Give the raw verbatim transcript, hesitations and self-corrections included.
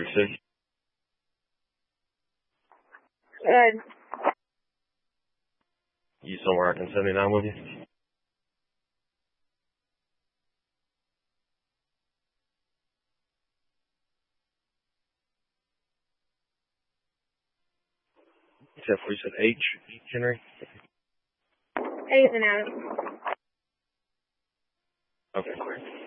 six? Good. You somewhere I can seventy-nine with you? Except for you said H, Henry? A's and M's. Okay, great.